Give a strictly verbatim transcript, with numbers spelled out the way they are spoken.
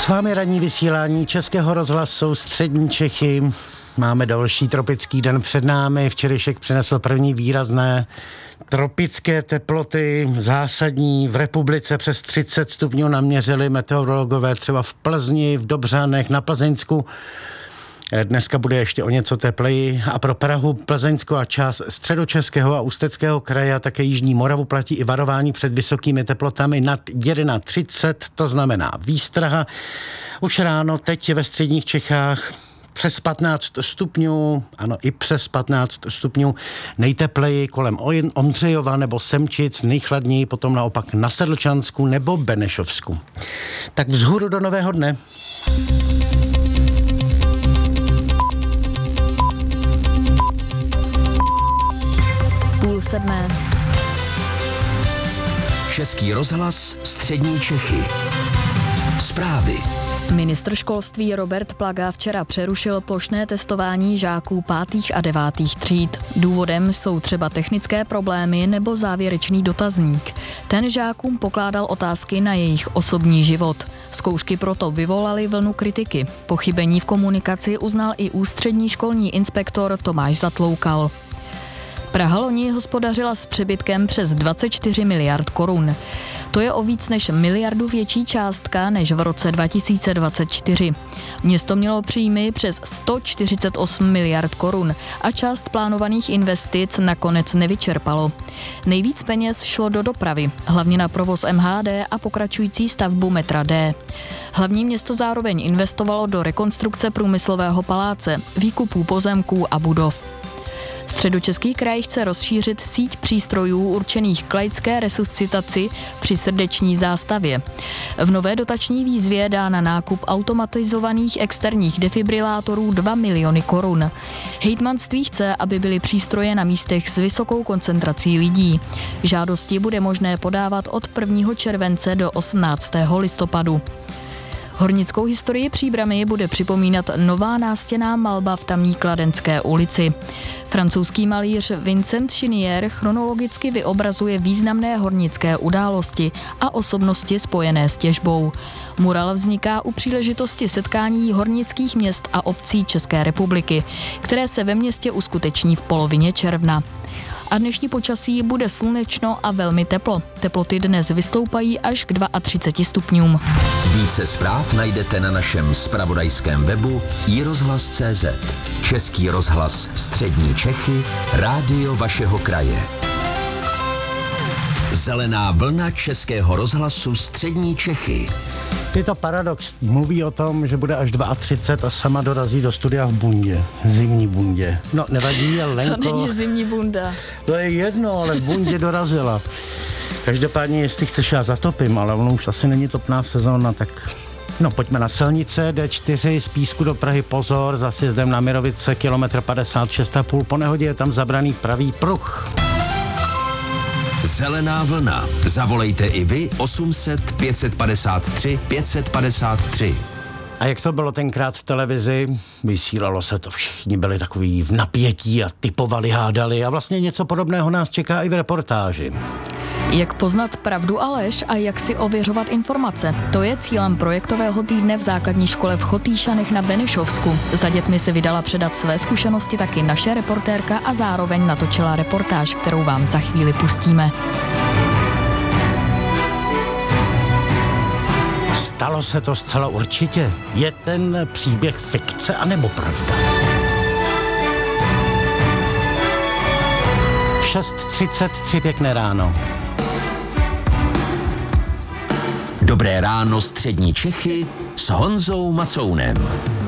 S vámi ranní vysílání Českého rozhlasu Střední Čechy. Máme další tropický den před námi. Včerejšek přinesl první výrazné tropické teploty, zásadní. V republice přes třicet stupňů naměřili meteorologové třeba v Plzni, v Dobřanech, na Plzeňsku. Dneska bude ještě o něco tepleji a pro Prahu, Plzeňsko a část středočeského a ústeckého kraje a také jižní Moravu platí i varování před vysokými teplotami nad třicet jedna, to znamená výstraha. Už ráno, teď je ve středních Čechách přes patnáct stupňů, ano, i přes patnáct stupňů, nejtepleji kolem Ondřejova nebo Semčic, nejchladněji potom naopak na Sedlčansku nebo Benešovsku. Tak vzhůru do nového dne. Půl sedmé. Český rozhlas Střední Čechy. Zprávy. Ministr školství Robert Plaga včera přerušil plošné testování žáků pátých a devátých tříd. Důvodem jsou třeba technické problémy nebo závěrečný dotazník. Ten žákům pokládal otázky na jejich osobní život. Zkoušky proto vyvolaly vlnu kritiky. Pochybení v komunikaci uznal i ústřední školní inspektor Tomáš Zatloukal. Praha loni hospodařila s přebytkem přes dvacet čtyři miliard korun. To je o víc než miliardu větší částka než v roce dva tisíce dvacet čtyři. Město mělo příjmy přes sto čtyřicet osm miliard korun a část plánovaných investic nakonec nevyčerpalo. Nejvíc peněz šlo do dopravy, hlavně na provoz M H D a pokračující stavbu metra D. Hlavní město zároveň investovalo do rekonstrukce průmyslového paláce, výkupů pozemků a budov. Středočeský kraj chce rozšířit síť přístrojů určených k laické resuscitaci při srdeční zástavě. V nové dotační výzvě dá na nákup automatizovaných externích defibrilátorů dva miliony korun. Hejtmanství chce, aby byly přístroje na místech s vysokou koncentrací lidí. Žádosti bude možné podávat od prvního července do osmnáctého listopadu. Hornickou historii Příbrami bude připomínat nová nástěnná malba v tamní Kladenské ulici. Francouzský malíř Vincent Chinier chronologicky vyobrazuje významné hornické události a osobnosti spojené s těžbou. Mural vzniká u příležitosti setkání hornických měst a obcí České republiky, které se ve městě uskuteční v polovině června. A dnešní počasí bude slunečno a velmi teplo. Teploty dnes vystoupají až k třiceti dvěma stupňům. Více zpráv najdete na našem zpravodajském webu i rozhlas tečka cé zet. Český rozhlas Střední Čechy, rádio vašeho kraje. Zelená vlna Českého rozhlasu Střední Čechy. Je to paradox. Mluví o tom, že bude až třicet dva a sama dorazí do studia v bundě. Zimní bundě. No, nevadí, ale Lenko... To není zimní bunda. To je jedno, ale v bundě dorazila. Každopádně, jestli chceš, já zatopím, ale ono už asi není topná sezóna, tak... No, pojďme na silnice D čtyři z Písku do Prahy, pozor, za sjezdem na Mirovice, kilometr padesát šest a půl, po nehodě je tam zabraný pravý pruh. Zelená vlna. Zavolejte i vy osm set pět set padesát tři pět set padesát tři. A jak to bylo tenkrát v televizi? Vysílalo se to, všichni byli takový v napětí a typovali, hádali a vlastně něco podobného nás čeká i v reportáži. Jak poznat pravdu a lež a jak si ověřovat informace? To je cílem projektového týdne v základní škole v Chotýšanech na Benešovsku. Za dětmi se vydala předat své zkušenosti taky naše reportérka a zároveň natočila reportáž, kterou vám za chvíli pustíme. Stalo se to zcela určitě. Je ten příběh fikce anebo pravda? šest třicet tři, pěkné ráno. Dobré ráno Střední Čechy s Honzou Macounem.